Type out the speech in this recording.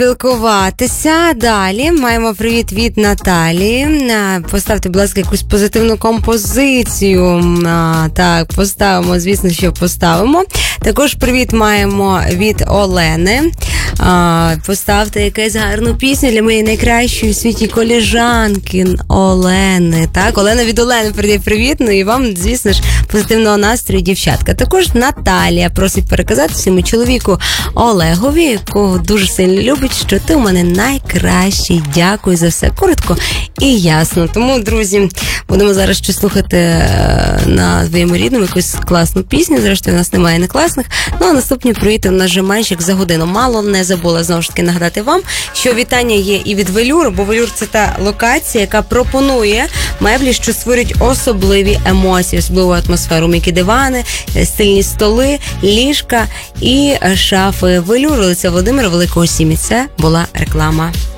Спілкуватися. Далі маємо привіт від Наталії. Поставте, будь ласка, якусь позитивну композицію. Так, поставимо, звісно, що поставимо. Також привіт маємо від Олени. Поставте якусь гарну пісню для моєї найкращої у світі колежанки Олени. Так, Олена від Олени передає привіт. Ну і вам, звісно ж, позитивного настрою, дівчатка. Також Наталія просить переказати своєму чоловіку Олегові, якого дуже сильно любить, що ти у мене найкращий. Дякую за все. Коротко і ясно. Тому, друзі, будемо зараз щось слухати на своєму рідному, якусь класну пісню. Зрештою, у нас немає не класних. Ну, а наступні привіти у нас вже меншик за годину. Мало не забула, знову ж таки, нагадати вам, що вітання є і від Велюр, бо Велюр – це та локація, яка пропонує меблі, що створюють особливі емоції, особливу атмосферу. М'які дивани, стильні столи, ліжка і шафи. Велюр, вулиця Володимира Великого 7. Це була реклама.